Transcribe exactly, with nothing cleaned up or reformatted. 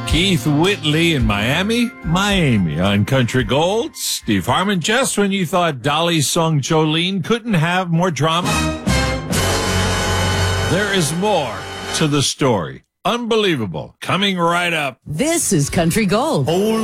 Keith Whitley in Miami, Miami on Country Gold. Steve Harmon, just when you thought Dolly's song Jolene couldn't have more drama, there is more to the story. Unbelievable. Coming right up. This is Country Gold.